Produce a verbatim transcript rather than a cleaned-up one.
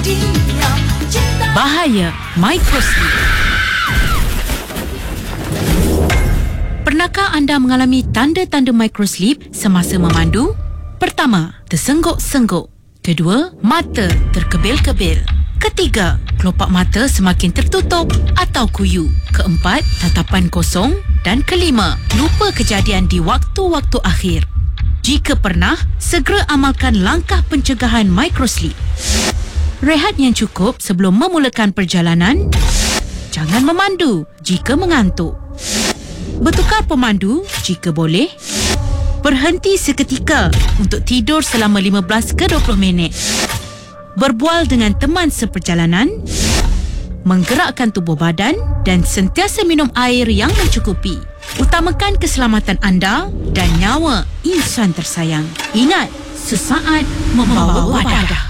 Bahaya microsleep. Pernahkah anda mengalami tanda-tanda microsleep semasa memandu? Pertama, tersengguk-sengguk. Kedua, mata terkebil-kebil. Ketiga, kelopak mata semakin tertutup atau kuyu. Keempat, tatapan kosong. Dan kelima, lupa kejadian di waktu-waktu akhir. Jika pernah, segera amalkan langkah pencegahan microsleep. Rehat yang cukup sebelum memulakan perjalanan. Jangan memandu jika mengantuk. Bertukar pemandu jika boleh. Berhenti seketika untuk tidur selama lima belas ke dua puluh minit. Berbual dengan teman seperjalanan. Menggerakkan tubuh badan dan sentiasa minum air yang mencukupi. Utamakan keselamatan anda dan nyawa insan tersayang. Ingat, sesaat membawa wadah.